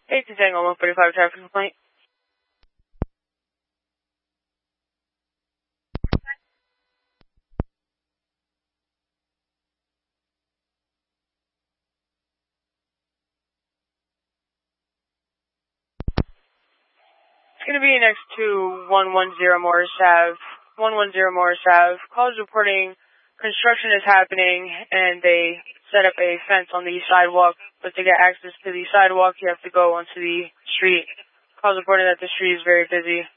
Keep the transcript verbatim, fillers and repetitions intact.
eight to Tango one forty-five traffic complaint. It's going to be next to one one zero Morris Ave. one one zero Morris Ave. Calls reporting construction is happening and they set up a fence on the sidewalk, but to get access to the sidewalk you have to go onto the street. Calls reporting that the street is very busy.